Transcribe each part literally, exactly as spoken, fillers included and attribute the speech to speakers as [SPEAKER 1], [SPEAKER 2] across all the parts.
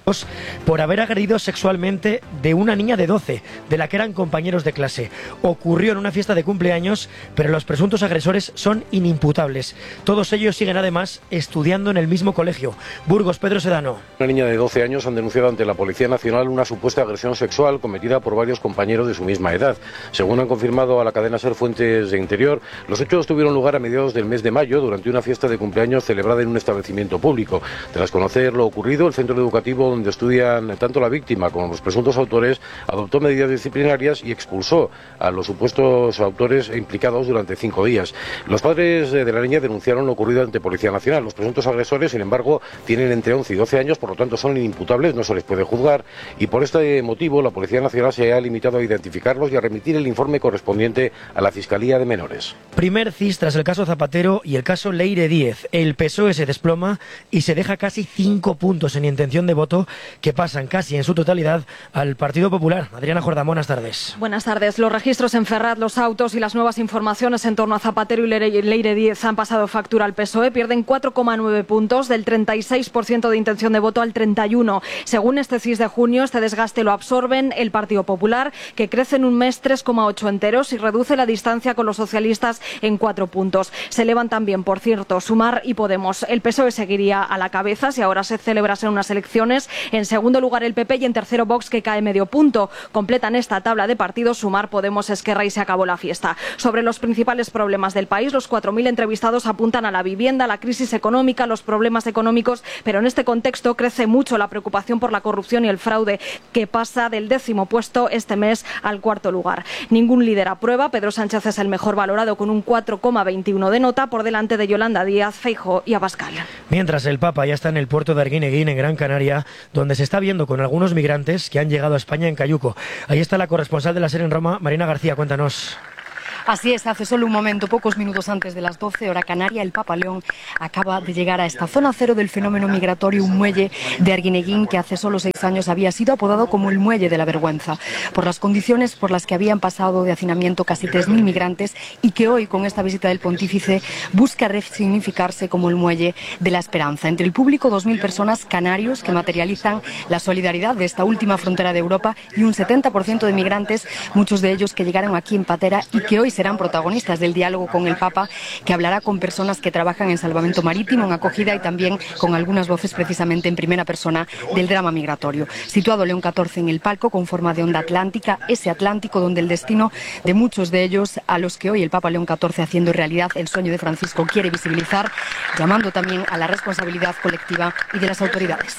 [SPEAKER 1] por haber agredido sexualmente de una niña de doce, de la que eran compañeros de clase. Ocurrió en una fiesta de cumpleaños, pero los presuntos agresores son inimputables. Todos ellos siguen además estudiando en el mismo colegio. Burgos, Pedro Sedano.
[SPEAKER 2] Una niña de doce años han denunciado ante la Policía Nacional una supuesta agresión sexual cometida por varios compañeros de su misma edad. Según han confirmado a la cadena SER fuentes de Interior, los hechos tuvieron lugar a mediados del mes de mayo durante una fiesta de cumpleaños celebrada en un establecimiento público. Tras conocer lo ocurrido, el centro educativo donde estudian tanto la víctima como los presuntos autores adoptó medidas disciplinarias y expulsó a los supuestos autores implicados durante cinco días. Los padres de la niña denunciaron lo ocurrido ante Policía Nacional. Los presuntos agresores, sin embargo, tienen entre once y doce años, por lo tanto son inimputables, no se les puede juzgar, y por este motivo la Policía Nacional se ha limitado a identificarlos y a remitir el informe correspondiente a la Fiscalía de Menores.
[SPEAKER 1] Primer cis tras el caso Zapatero y el caso Leire Díez. El P S O E se desploma y se deja casi cinco puntos en intención de voto que pasan casi en su totalidad al Partido Popular. Adriana Jordán, buenas tardes.
[SPEAKER 3] Buenas tardes. Los registros en Ferraz, los autos y las nuevas informaciones en torno a Zapatero y Leire Díez han pasado factura al P S O E. Pierden cuatro coma nueve puntos, del treinta y seis por ciento de intención de voto al treinta y uno por ciento. Según este cis de junio, este desgaste lo absorben el Partido Popular, que crece en un mes tres coma ocho enteros y reduce la distancia con los socialistas en cuatro puntos. Se elevan también, por cierto, Sumar y Podemos. El P S O E seguiría a la cabeza si ahora se celebrasen unas elecciones. En segundo lugar el P P y en tercero Vox, que cae medio punto. Completan esta tabla de partidos Sumar, Podemos, Esquerra y se acabó la fiesta. Sobre los principales problemas del país, los cuatro mil entrevistados apuntan a la vivienda, la crisis económica, los problemas económicos, pero en este contexto crece mucho la preocupación por la corrupción y el fraude, que pasa del décimo puesto este mes al cuarto lugar. Ningún líder aprueba. Pedro Sánchez es el mejor valorado con un cuatro coma veintiuno de nota, por delante de Yolanda Díaz, Feijóo y Abascal.
[SPEAKER 1] Mientras el Papa ya está en el puerto de Arguineguín, en Gran Canaria, donde se está viendo con algunos migrantes que han llegado a España en cayuco. Ahí está la corresponsal de la SER en Roma, Marina García, cuéntanos.
[SPEAKER 4] Así es, hace solo un momento, pocos minutos antes de las doce, hora canaria, el Papa León acaba de llegar a esta zona cero del fenómeno migratorio, un muelle de Arguineguín que hace solo seis años había sido apodado como el muelle de la vergüenza, por las condiciones por las que habían pasado de hacinamiento casi tres mil migrantes y que hoy, con esta visita del pontífice, busca resignificarse como el muelle de la esperanza. Entre el público, dos mil personas canarios que materializan la solidaridad de esta última frontera de Europa y un setenta por ciento de migrantes, muchos de ellos que llegaron aquí en patera y que hoy serán protagonistas del diálogo con el Papa, que hablará con personas que trabajan en salvamento marítimo, en acogida y también con algunas voces precisamente en primera persona del drama migratorio. Situado León catorce en el palco con forma de onda atlántica, ese Atlántico donde el destino de muchos de ellos, a los que hoy el Papa León catorce, haciendo realidad el sueño de Francisco, quiere visibilizar, llamando también a la responsabilidad colectiva y de las autoridades.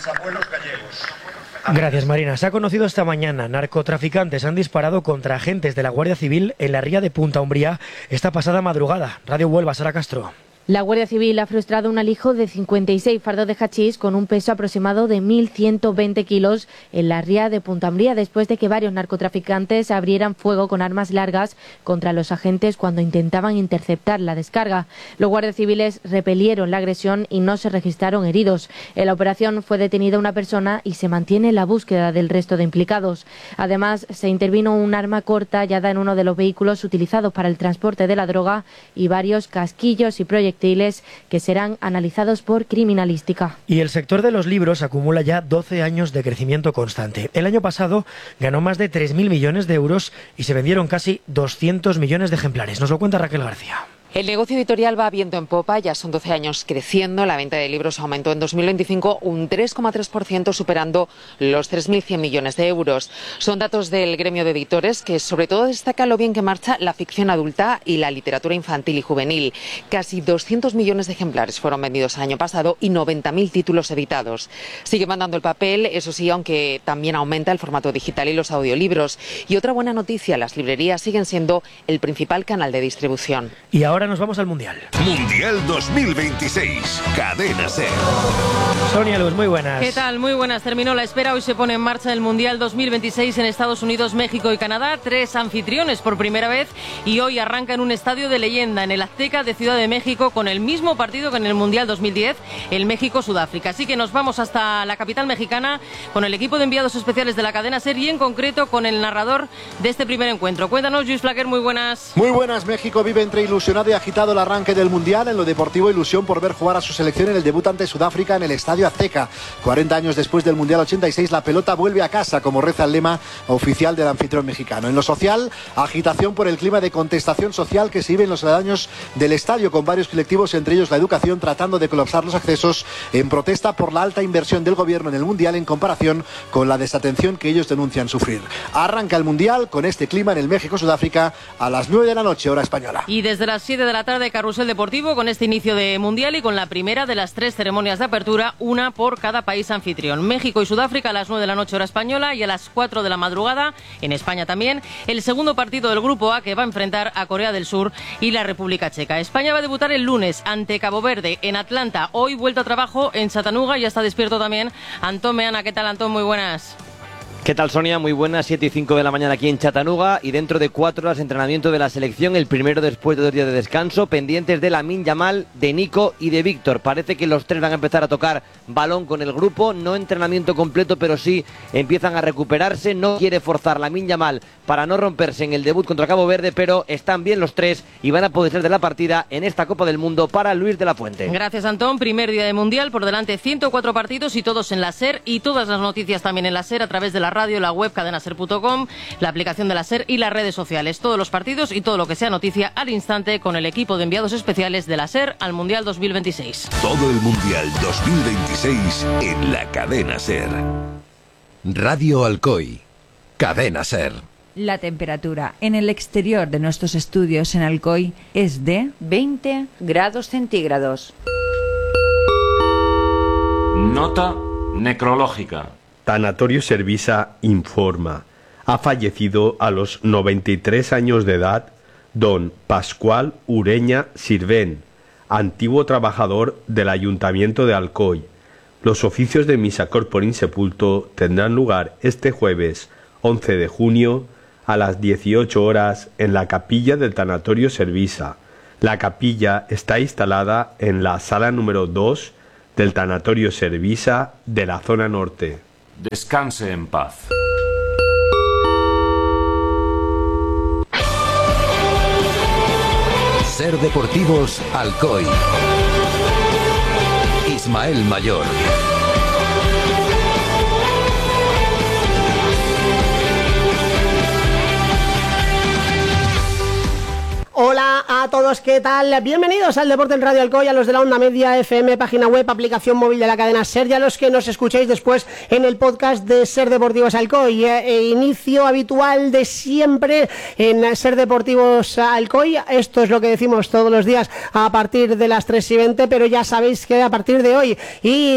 [SPEAKER 1] Gracias, Marina. Se ha conocido esta mañana. Narcotraficantes han disparado contra agentes de la Guardia Civil en la ría de Punta Umbría esta pasada madrugada. Radio Huelva, Sara Castro.
[SPEAKER 5] La Guardia Civil ha frustrado un alijo de cincuenta y seis fardos de hachís con un peso aproximado de mil ciento veinte kilos en la ría de Punta Umbría, después de que varios narcotraficantes abrieran fuego con armas largas contra los agentes cuando intentaban interceptar la descarga. Los guardias civiles repelieron la agresión y no se registraron heridos. En la operación fue detenida una persona y se mantiene la búsqueda del resto de implicados. Además, se intervino un arma corta hallada en uno de los vehículos utilizados para el transporte de la droga y varios casquillos y proyectiles que serán analizados por criminalística.
[SPEAKER 1] Y el sector de los libros acumula ya doce años de crecimiento constante. El año pasado ganó más de tres mil millones de euros y se vendieron casi doscientos millones de ejemplares. Nos lo cuenta Raquel García.
[SPEAKER 6] El negocio editorial va viento en popa, ya son doce años creciendo. La venta de libros aumentó en dos mil veinticinco un tres coma tres por ciento, superando los tres mil cien millones de euros. Son datos del gremio de editores, que sobre todo destaca lo bien que marcha la ficción adulta y la literatura infantil y juvenil. Casi doscientos millones de ejemplares fueron vendidos el año pasado y noventa mil títulos editados. Sigue mandando el papel, eso sí, aunque también aumenta el formato digital y los audiolibros. Y otra buena noticia, las librerías siguen siendo el principal canal de distribución.
[SPEAKER 1] Y ahora nos vamos al Mundial.
[SPEAKER 7] Mundial dos mil veintiséis, Cadena SER.
[SPEAKER 1] Sonia Luz, muy buenas.
[SPEAKER 8] ¿Qué tal? Muy buenas. Terminó la espera. Hoy se pone en marcha el Mundial dos mil veintiséis en Estados Unidos, México y Canadá. Tres anfitriones por primera vez y hoy arranca en un estadio de leyenda, en el Azteca de Ciudad de México, con el mismo partido que en el Mundial dos mil diez, el México-Sudáfrica. Así que nos vamos hasta la capital mexicana con el equipo de enviados especiales de la cadena SER y en concreto con el narrador de este primer encuentro. Cuéntanos, Luis Flaquer, muy buenas.
[SPEAKER 9] Muy buenas. México vive entre ilusionada vuelve agitado el arranque del Mundial. En lo deportivo, ilusión por ver jugar a su selección en el debut ante Sudáfrica en el Estadio Azteca. cuarenta años después del Mundial ochenta y seis, la pelota vuelve a casa, como reza el lema oficial del anfitrión mexicano. En lo social, agitación por el clima de contestación social que se vive en los aledaños del estadio, con varios colectivos, entre ellos la educación, tratando de colapsar los accesos en protesta por la alta inversión del gobierno en el Mundial en comparación con la desatención que ellos denuncian sufrir. Arranca el Mundial con este clima en el México-Sudáfrica a las nueve de la noche, hora española.
[SPEAKER 8] Y desde las siete de la tarde, carrusel deportivo con este inicio de Mundial y con la primera de las tres ceremonias de apertura, una por cada país anfitrión. México y Sudáfrica a las nueve de la noche, hora española, y a las cuatro de la madrugada, en España también, el segundo partido del Grupo A, que va a enfrentar a Corea del Sur y la República Checa. España va a debutar el lunes ante Cabo Verde en Atlanta. Hoy vuelta a trabajo en Chattanooga. Ya está despierto también Antón Meana. ¿Qué tal, Antón? Muy buenas.
[SPEAKER 10] ¿Qué tal, Sonia? Muy buenas, siete y cinco de la mañana aquí en Chattanooga, y dentro de cuatro horas entrenamiento de la selección, el primero después de dos días de descanso, pendientes de Lamine Yamal, de Nico y de Víctor. Parece que los tres van a empezar a tocar balón con el grupo, no entrenamiento completo, pero sí empiezan a recuperarse. No quiere forzar Lamine Yamal para no romperse en el debut contra Cabo Verde, pero están bien los tres y van a poder ser de la partida en esta Copa del Mundo para Luis de la Fuente.
[SPEAKER 8] Gracias, Antón. Primer día de Mundial, por delante ciento cuatro partidos y todos en la SER, y todas las noticias también en la SER a través de la radio, la web cadenaser punto com, la aplicación de la SER y las redes sociales. Todos los partidos y todo lo que sea noticia al instante con el equipo de enviados especiales de la SER al Mundial dos mil veintiséis.
[SPEAKER 7] Todo el Mundial dos mil veintiséis en la cadena SER. Radio Alcoy, cadena SER.
[SPEAKER 11] La temperatura en el exterior de nuestros estudios en Alcoy es de veinte grados centígrados.
[SPEAKER 12] Nota necrológica.
[SPEAKER 13] Tanatorio Servisa informa. Ha fallecido a los noventa y tres años de edad don Pascual Ureña Sirven, antiguo trabajador del Ayuntamiento de Alcoy. Los oficios de misa corpore insepulto tendrán lugar este jueves once de junio a las dieciocho horas en la capilla del Tanatorio Servisa. La capilla está instalada en la sala número dos del Tanatorio Servisa de la zona norte.
[SPEAKER 12] Descanse en paz.
[SPEAKER 7] SER Deportivos Alcoy. Ismael Mayor.
[SPEAKER 14] Hola a todos, ¿qué tal? Bienvenidos al Deporte en Radio Alcoy, a los de la Onda Media, F M, página web, aplicación móvil de la cadena SER, y a los que nos escucháis después en el podcast de SER Deportivos Alcoy. Eh, inicio habitual de siempre en SER Deportivos Alcoy. Esto es lo que decimos todos los días a partir de las tres y veinte, pero ya sabéis que a partir de hoy y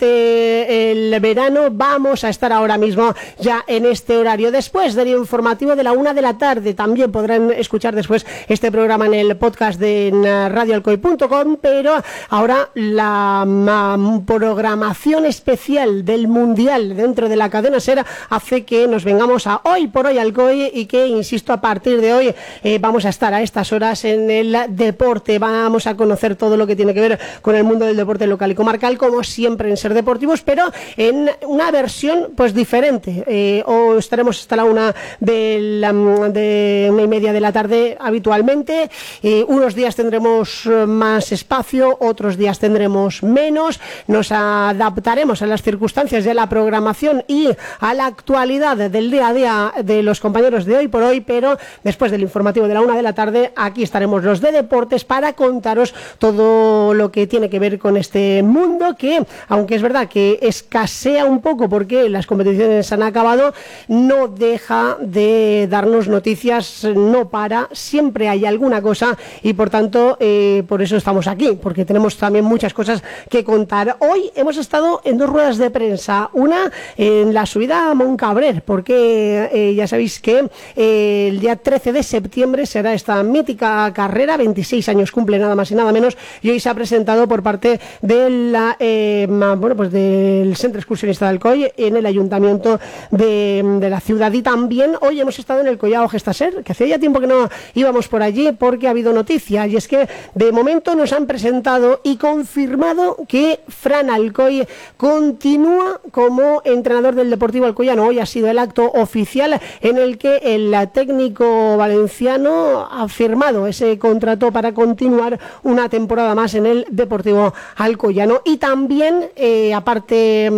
[SPEAKER 14] durante el verano vamos a estar ahora mismo ya en este horario. Después del informativo de la una de la tarde, también podrán escuchar después este programa en el podcast de radio alcoy punto com, pero ahora la um, programación especial del Mundial dentro de la cadena SER hace que nos vengamos a Hoy por Hoy Alcoy, y que, insisto, a partir de hoy eh, vamos a estar a estas horas en el deporte. Vamos a conocer todo lo que tiene que ver con el mundo del deporte local y comarcal, como siempre en SER Deportivos, pero en una versión pues diferente. Eh, o estaremos hasta la una de, la, de una y media de la tarde habitualmente. Eh, unos días tendremos más espacio, otros días tendremos menos. Nos adaptaremos a las circunstancias de la programación y a la actualidad del día a día de los compañeros de Hoy por Hoy, pero después del informativo de la una de la tarde, aquí estaremos los de deportes para contaros todo lo que tiene que ver con este mundo que, aunque es verdad que escasea un poco porque las competiciones han acabado, no deja de darnos noticias, no para, siempre hay alguna cosa, y por tanto eh, por eso estamos aquí, porque tenemos también muchas cosas que contar. Hoy hemos estado en dos ruedas de prensa, una en la subida a Moncabrer, porque eh, ya sabéis que eh, el día trece de septiembre será esta mítica carrera, veintiséis años cumple nada más y nada menos, y hoy se ha presentado por parte de la, eh, bueno, pues del Centro Excursionista de Alcoy en el Ayuntamiento de, de la ciudad. Y también hoy hemos estado en el Collao Gestaser, que hacía ya tiempo que no íbamos por allí, porque ha habido noticia, y es que de momento nos han presentado y confirmado que Fran Alcoy continúa como entrenador del Deportivo Alcoyano. Hoy ha sido el acto oficial en el que el técnico valenciano ha firmado ese contrato para continuar una temporada más en el Deportivo Alcoyano. Y también, eh, aparte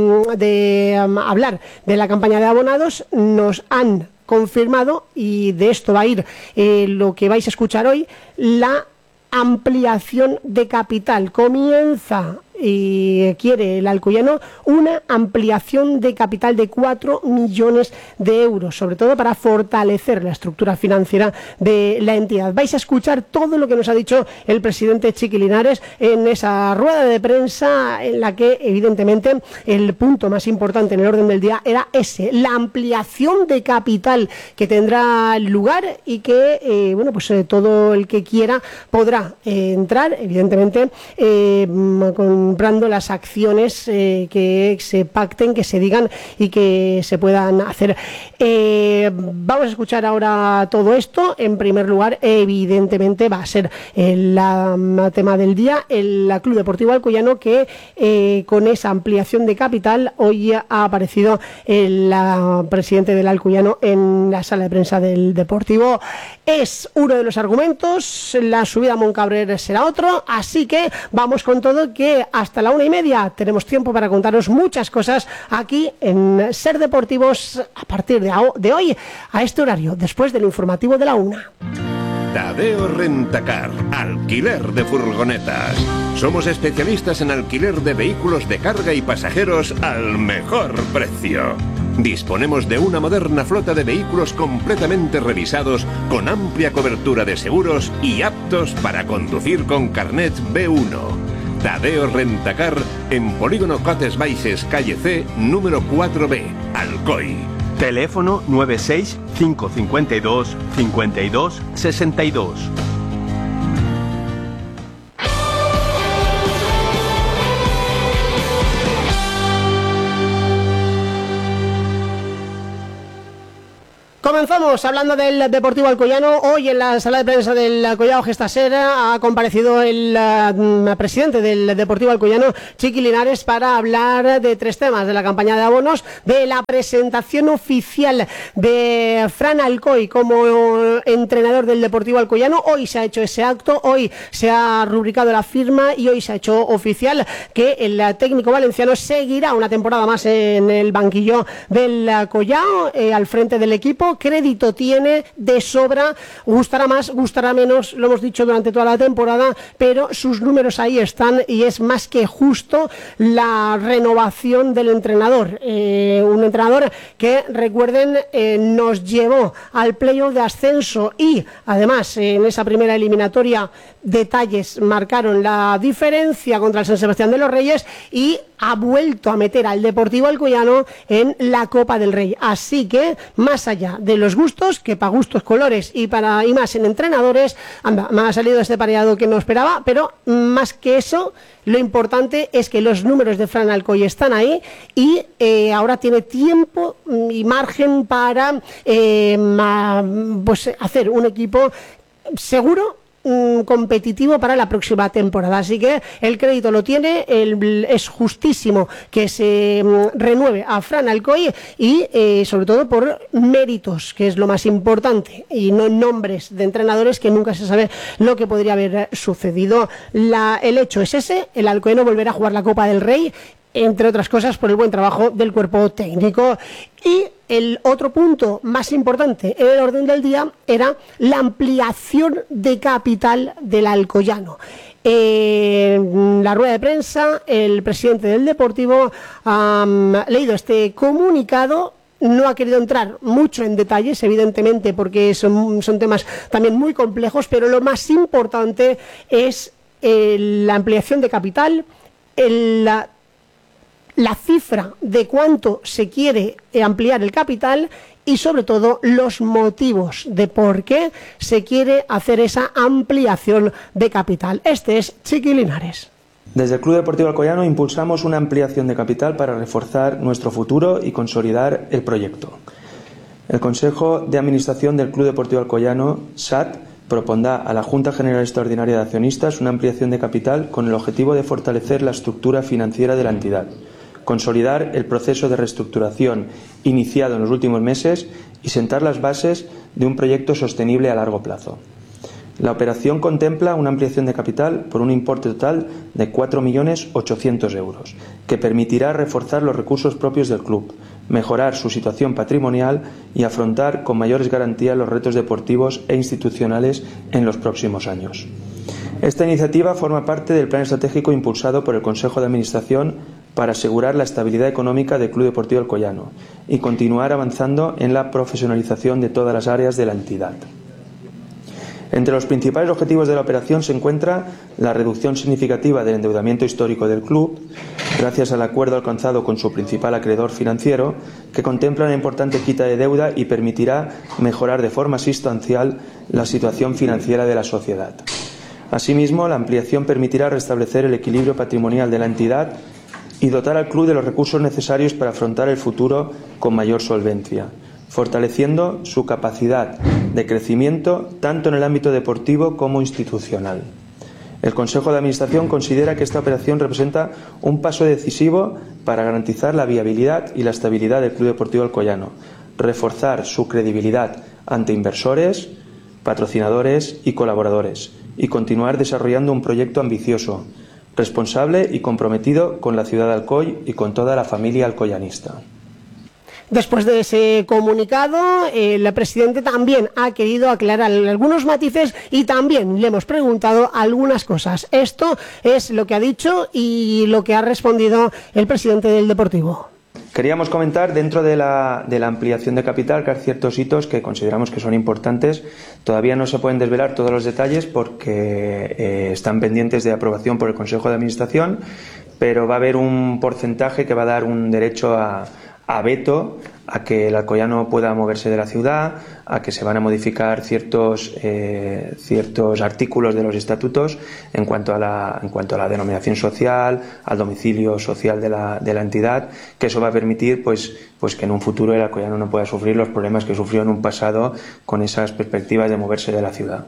[SPEAKER 14] de um, hablar de la campaña de abonados, nos han confirmado, y de esto va a ir eh, lo que vais a escuchar hoy, la ampliación de capital. Comienza y quiere el Alcoyano una ampliación de capital de cuatro millones de euros, sobre todo para fortalecer la estructura financiera de la entidad. Vais a escuchar todo lo que nos ha dicho el presidente Chiqui Linares en esa rueda de prensa, en la que evidentemente el punto más importante en el orden del día era ese, la ampliación de capital que tendrá lugar y que eh, bueno pues eh, todo el que quiera podrá eh, entrar, evidentemente eh, con comprando las acciones eh, que se pacten, que se digan y que se puedan hacer. Eh, vamos a escuchar ahora todo esto. En primer lugar, evidentemente va a ser el la, tema del día, el la Club Deportivo Alcoyano, que eh, con esa ampliación de capital hoy ha aparecido el la, presidente del Alcoyano en la sala de prensa del Deportivo. Es uno de los argumentos, la subida a Moncabrer será otro, así que vamos con todo, que hasta la una y media tenemos tiempo para contaros muchas cosas aquí en Ser Deportivos a partir de, de hoy, a este horario, después del informativo de la una.
[SPEAKER 15] Tadeo Rentacar, alquiler de furgonetas. Somos especialistas en alquiler de vehículos de carga y pasajeros al mejor precio. Disponemos de una moderna flota de vehículos completamente revisados, con amplia cobertura de seguros y aptos para conducir con carnet B uno. Tadeo Rentacar, en Polígono Cotes Baixes, calle C, número cuatro B, Alcoy.
[SPEAKER 13] Teléfono nueve seis cinco cinco dos cinco dos seis dos.
[SPEAKER 14] Comenzamos hablando del Deportivo Alcoyano. Hoy en la sala de prensa del Collao Gestaser ha comparecido el uh, presidente del Deportivo Alcoyano, Chiqui Linares, para hablar de tres temas: de la campaña de abonos, de la presentación oficial de Fran Alcoy como entrenador del Deportivo Alcoyano. Hoy se ha hecho ese acto, hoy se ha rubricado la firma y hoy se ha hecho oficial que el técnico valenciano seguirá una temporada más en el banquillo del Collao, eh, al frente del equipo. Crédito tiene de sobra, gustará más, gustará menos, lo hemos dicho durante toda la temporada, pero sus números ahí están y es más que justo la renovación del entrenador. Eh, un entrenador que, recuerden, eh, nos llevó al playoff de ascenso y además eh, en esa primera eliminatoria detalles marcaron la diferencia contra el San Sebastián de los Reyes y ha vuelto a meter al Deportivo Alcoyano en la Copa del Rey. Así que, más allá de los gustos, que para gustos colores y para y más en entrenadores, anda, me ha salido este pareado que no esperaba, pero más que eso, lo importante es que los números de Fran Alcoy están ahí y eh, ahora tiene tiempo y margen para eh, ma, pues hacer un equipo seguro, competitivo para la próxima temporada. Así que el crédito lo tiene, el, es justísimo que se um, renueve a Fran Alcoy y eh, sobre todo por méritos, que es lo más importante, y no nombres de entrenadores, que nunca se sabe lo que podría haber sucedido. La, el hecho es ese: el Alcoyano volverá a jugar la Copa del Rey, entre otras cosas por el buen trabajo del cuerpo técnico. Y el otro punto más importante en el orden del día era la ampliación de capital del Alcoyano. En la rueda de prensa, el presidente del Deportivo ha um, leído este comunicado. No ha querido entrar mucho en detalles, evidentemente, porque son, son temas también muy complejos, pero lo más importante es eh, la ampliación de capital, el, la la cifra de cuánto se quiere ampliar el capital y sobre todo los motivos de por qué se quiere hacer esa ampliación de capital. Este es Chiqui Linares.
[SPEAKER 16] Desde el Club Deportivo Alcoyano impulsamos una ampliación de capital para reforzar nuestro futuro y consolidar el proyecto. El Consejo de Administración del Club Deportivo Alcoyano, S A T, propondrá a la Junta General Extraordinaria de Accionistas una ampliación de capital con el objetivo de fortalecer la estructura financiera de la entidad, consolidar el proceso de reestructuración iniciado en los últimos meses y sentar las bases de un proyecto sostenible a largo plazo. La operación contempla una ampliación de capital por un importe total de cuatro millones ochocientos euros, que permitirá reforzar los recursos propios del club, mejorar su situación patrimonial y afrontar con mayores garantías los retos deportivos e institucionales en los próximos años. Esta iniciativa forma parte del plan estratégico impulsado por el Consejo de Administración para asegurar la estabilidad económica del Club Deportivo Alcoyano y continuar avanzando en la profesionalización de todas las áreas de la entidad. Entre los principales objetivos de la operación se encuentra la reducción significativa del endeudamiento histórico del club, gracias al acuerdo alcanzado con su principal acreedor financiero, que contempla una importante quita de deuda y permitirá mejorar de forma sustancial la situación financiera de la sociedad. Asimismo, la ampliación permitirá restablecer el equilibrio patrimonial de la entidad y dotar al club de los recursos necesarios para afrontar el futuro con mayor solvencia, fortaleciendo su capacidad de crecimiento tanto en el ámbito deportivo como institucional. El Consejo de Administración considera que esta operación representa un paso decisivo para garantizar la viabilidad y la estabilidad del Club Deportivo Alcoyano, reforzar su credibilidad ante inversores, patrocinadores y colaboradores, y continuar desarrollando un proyecto ambicioso, responsable y comprometido con la ciudad de Alcoy y con toda la familia alcoyanista.
[SPEAKER 14] Después de ese comunicado, el presidente también ha querido aclarar algunos matices y también le hemos preguntado algunas cosas. Esto es lo que ha dicho y lo que ha respondido el presidente del Deportivo.
[SPEAKER 16] Queríamos comentar dentro de la, de la ampliación de capital que hay ciertos hitos que consideramos que son importantes. Todavía no se pueden desvelar todos los detalles porque eh, están pendientes de aprobación por el Consejo de Administración, pero va a haber un porcentaje que va a dar un derecho a a veto a que el alcoyano pueda moverse de la ciudad, a que se van a modificar ciertos eh, ciertos artículos de los estatutos en cuanto a la en cuanto a la denominación social, al domicilio social de la, de la entidad, que eso va a permitir pues pues que en un futuro el alcoyano no pueda sufrir los problemas que sufrió en un pasado con esas perspectivas de moverse de la ciudad.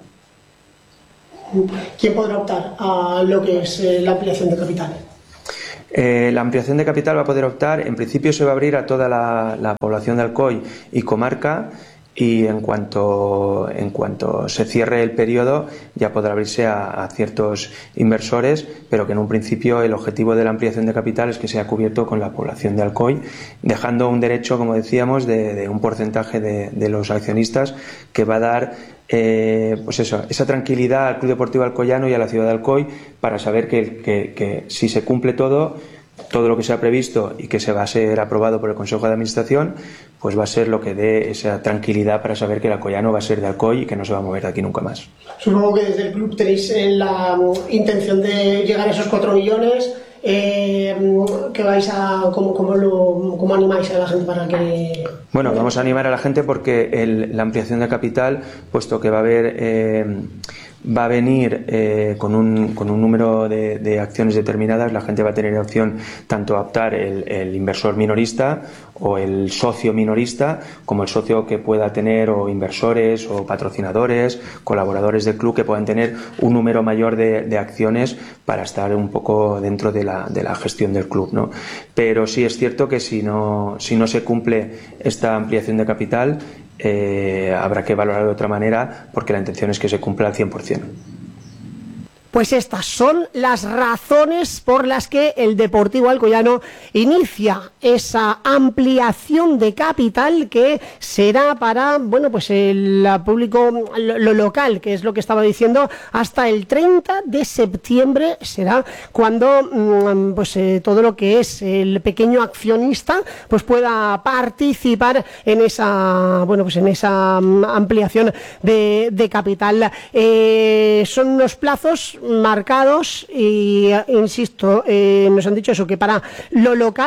[SPEAKER 14] ¿Quién podrá optar a lo que es eh, la ampliación de capital?
[SPEAKER 16] Eh, la ampliación de capital va a poder optar, en principio se va a abrir a toda la, la población de Alcoy y comarca, y en cuanto, en cuanto se cierre el periodo ya podrá abrirse a, a ciertos inversores, pero que en un principio el objetivo de la ampliación de capital es que sea cubierto con la población de Alcoy, dejando un derecho, como decíamos, de, de un porcentaje de, de los accionistas que va a dar eh, pues eso, esa tranquilidad al Club Deportivo Alcoyano y a la ciudad de Alcoy para saber que, que, que si se cumple todo todo lo que se ha previsto y que se va a ser aprobado por el Consejo de Administración, pues va a ser lo que dé esa tranquilidad para saber que el alcoyano va a ser de Alcoy y que no se va a mover de aquí nunca más.
[SPEAKER 14] Supongo que desde el club tenéis la intención de llegar a esos cuatro millones, eh, que vais a ¿cómo, cómo, lo, cómo animáis a la gente para que...?
[SPEAKER 16] Bueno, vamos a animar a la gente porque el, la ampliación de capital, puesto que va a haber... Eh, va a venir eh, con, un, con un número de, de acciones determinadas, la gente va a tener opción tanto a optar el, el inversor minorista o el socio minorista, como el socio que pueda tener o inversores o patrocinadores, colaboradores del club que puedan tener un número mayor de, de acciones para estar un poco dentro de la, de la gestión del club, ¿no? Pero sí es cierto que si no, si no se cumple esta ampliación de capital, Eh, habrá que valorar de otra manera porque la intención es que se cumpla al cien por cien.
[SPEAKER 14] Pues estas son las razones por las que el Deportivo Alcoyano inicia esa ampliación de capital que será para, bueno, pues el público, lo, lo local, que es lo que estaba diciendo, hasta el treinta de septiembre será cuando pues eh, todo lo que es el pequeño accionista pues pueda participar en esa, bueno, pues en esa ampliación de, de capital. Eh, son unos plazos marcados y, insisto, eh, nos han dicho eso, que para lo local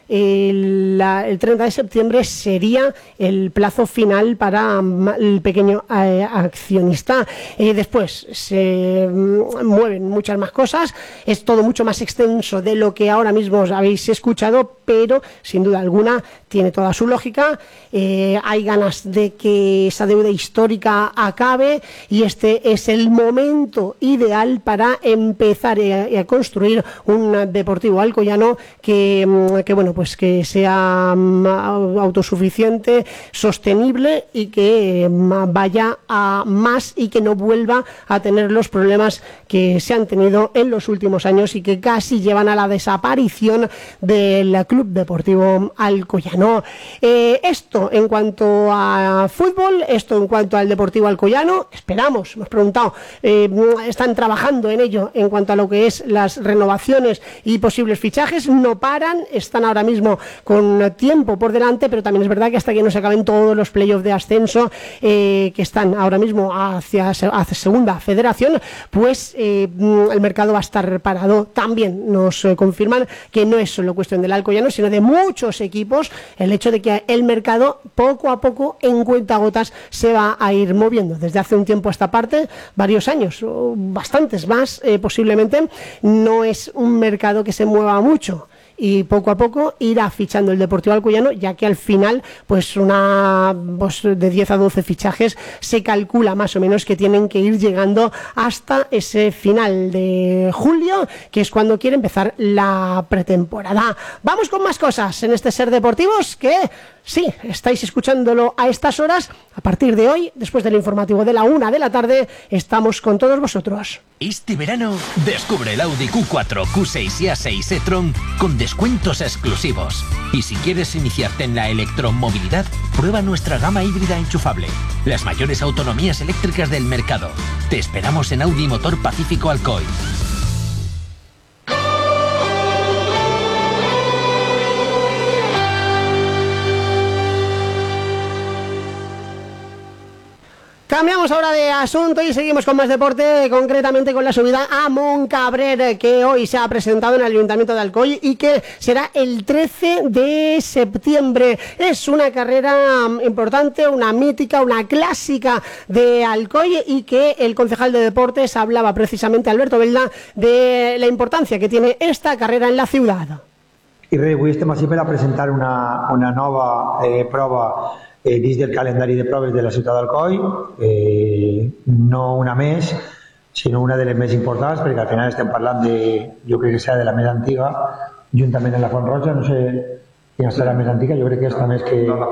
[SPEAKER 14] el, la, el treinta de septiembre sería el plazo final para el pequeño eh, accionista. Eh, después se mueven muchas más cosas, es todo mucho más extenso de lo que ahora mismo os habéis escuchado, pero sin duda alguna tiene toda su lógica. Eh, hay ganas de que esa deuda histórica acabe y este es el momento ideal para empezar a, a construir un Deportivo Alcoyano que, que bueno, pues que sea autosuficiente, sostenible y que vaya a más y que no vuelva a tener los problemas que se han tenido en los últimos años y que casi llevan a la desaparición del Club Deportivo Alcoyano. Eh, esto en cuanto a fútbol, esto en cuanto al Deportivo Alcoyano. Esperamos, hemos preguntado, eh, están trabajando en ello en cuanto a lo que es las renovaciones y posibles fichajes, no paran, están ahora mismo con tiempo por delante, pero también es verdad que hasta que no se acaben todos los playoffs de ascenso eh, que están ahora mismo hacia, hacia segunda federación, pues eh, el mercado va a estar parado. También nos eh, confirman que no es solo cuestión del Alcoyano, sino de muchos equipos, el hecho de que el mercado poco a poco, en cuentagotas, se va a ir moviendo. Desde hace un tiempo a esta parte, varios años, o bastantes más eh, posiblemente, no es un mercado que se mueva mucho. Y poco a poco irá fichando el Deportivo Alcoyano, ya que al final pues una pues de diez a doce fichajes se calcula más o menos que tienen que ir llegando hasta ese final de julio, que es cuando quiere empezar la pretemporada. Vamos con más cosas en este Ser Deportivos, que sí, estáis escuchándolo a estas horas. A partir de hoy, después del informativo de la una de la tarde, estamos con todos vosotros.
[SPEAKER 17] Este verano, descubre el Audi Q cuatro, Q seis y A seis e-tron con descuentos exclusivos. Y si quieres iniciarte en la electromovilidad, prueba nuestra gama híbrida enchufable. Las mayores autonomías eléctricas del mercado. Te esperamos en Audi Motor Pacífico Alcoy.
[SPEAKER 14] Cambiamos ahora de asunto y seguimos con más deporte, concretamente con la subida a Moncabrer, que hoy se ha presentado en el Ayuntamiento de Alcoy y que será el trece de septiembre. Es una carrera importante, una mítica, una clásica de Alcoy, y que el concejal de deportes hablaba precisamente, Alberto Belda, de la importancia que tiene esta carrera en la ciudad.
[SPEAKER 18] I res, avui estem així per a presentar una, una nova eh, prova eh, dins del calendari de proves de la ciutat d'Alcoi, eh, no una més, sinó una de les més importants, perquè al final estem parlant de, jo crec que serà de la més antiga, juntament amb la Font Roja, no sé quina serà la més antiga, jo crec que esta més que...